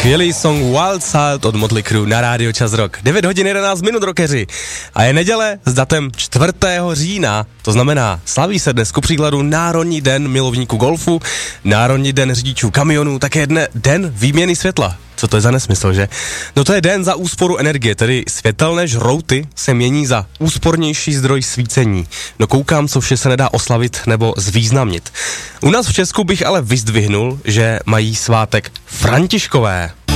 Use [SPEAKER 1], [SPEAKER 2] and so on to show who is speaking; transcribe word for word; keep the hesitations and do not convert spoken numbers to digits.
[SPEAKER 1] Skvělý song Wild Side od Motley Crue na rádio Čas Rock. devět hodin jedenáct minut, rockeři. A je neděle s datem čtvrtého října, to znamená, slaví se dnes ku příkladu Národní den milovníků golfu, Národní den řidičů kamionů, také dne, den výměny světla. Co to je za nesmysl, že? No to je den za úsporu energie, tedy světelné žrouty se mění za úspornější zdroj svícení. No koukám, co vše se nedá oslavit nebo zvýznamnit. U nás v Česku bych ale vyzdvihnul, že mají svátek Františkové.